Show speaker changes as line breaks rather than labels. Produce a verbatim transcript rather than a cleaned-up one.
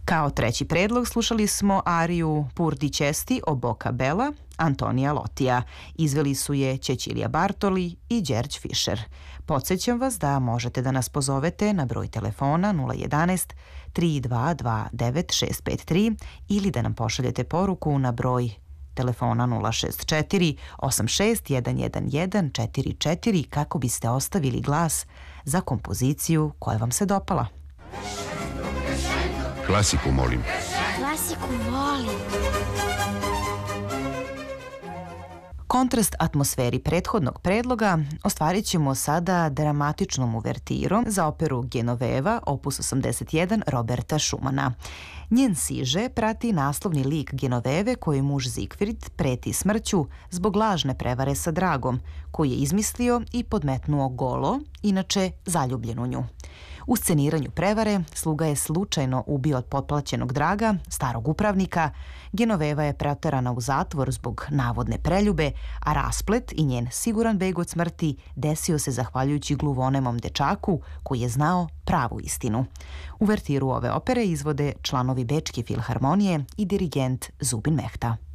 Kao treći predlog slušali smo ariju Pur di Cesti o Boca Bella Antonija Lotija. Izveli su je Cecilia Bartoli i Đerđ Fišer. Podsećam vas da možete da nas pozovete na broj telefona nula jedanaest tri dva dva devet šest pet tri ili da nam pošaljete poruku na broj telefona nula šest četiri osam šest jedan jedan jedan četiri četiri kako biste ostavili glas za kompoziciju koja vam se dopala.
Klasiku molim.
Klasiku volim.
Kontrast atmosferi prethodnog predloga ostvarit ćemo sada dramatičnom uvertirom za operu Genoveva, opus osamdeset jedan Roberta Schumana. Njen siže prati naslovni lik Genoveve koji muž Zigfrid preti smrću zbog lažne prevare sa dragom, koji je izmislio i podmetnuo Golo, inače zaljubljenu nju. U sceniranju prevare sluga je slučajno ubio potplaćenog draga, starog upravnika. Genoveva je preterana u zatvor zbog navodne preljube, a rasplet i njen siguran beg od smrti desio se zahvaljujući gluvonemom dečaku koji je znao pravu istinu. Uvertiru ove opere izvode članovi Bečke filharmonije i dirigent Zubin Mehta.